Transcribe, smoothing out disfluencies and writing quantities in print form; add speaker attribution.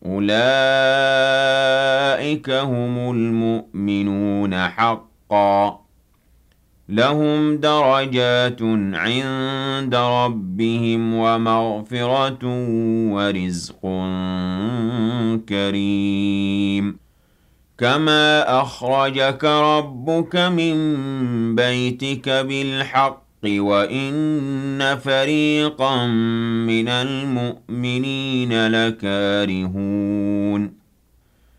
Speaker 1: أولئك هم المؤمنون حقا لهم درجات عند ربهم ومغفرة ورزق كريم كما أخرجك ربك من بيتك بالحق وإن فريقا من المؤمنين لكارهون